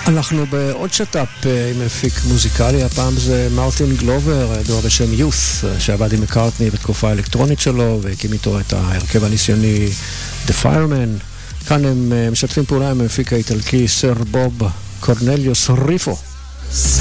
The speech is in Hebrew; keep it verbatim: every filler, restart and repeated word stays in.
אנחנו בעוד שטאפ עם מפיק מוזיקלי, הפעם זה מרטין גלובר, ידוע בשם יוס, שעבד עם מקארטני בתקופה האלקטרונית שלו, והקים איתו את ההרכב הניסיוני The Fireman. כאן הם משתפים פעולה עם המפיק האיטלקי סר בוב קורנליוס ריפו.